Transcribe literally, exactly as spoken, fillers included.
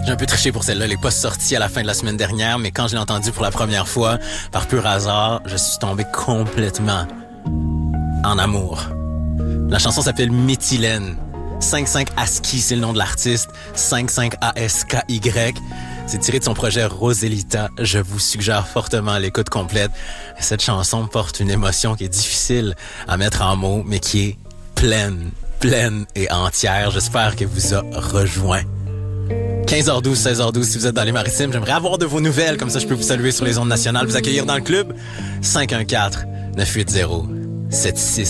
J'ai un peu triché pour celle-là, elle n'est pas sortie à la fin de la semaine dernière, mais quand je l'ai entendue pour la première fois, par pur hasard, je suis tombé complètement en amour. La chanson s'appelle Méthylène. cinq-cinq ASCII, c'est le nom de l'artiste. cinq-cinq A S K Y. C'est tiré de son projet Roselita. Je vous suggère fortement l'écoute complète. Cette chanson porte une émotion qui est difficile à mettre en mots, mais qui est pleine, pleine et entière. J'espère qu'elle vous a rejoint. quinze heures douze, seize heures douze, si vous êtes dans les Maritimes, j'aimerais avoir de vos nouvelles, comme ça je peux vous saluer sur les ondes nationales, vous accueillir dans le club. cinq un quatre, neuf huit zéro, sept six